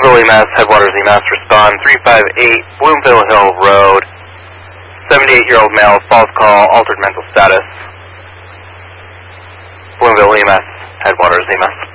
Bloomville EMS, Headwaters EMS, respond 358 Bloomville Hill Road, 78-year-old male, false call, altered mental status. Bloomville EMS, Headwaters EMS.